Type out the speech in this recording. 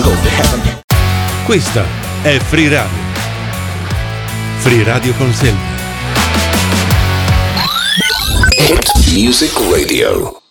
goes to heaven. Questa è Free Radio. Free Radio con Silvia. Hit Music Radio.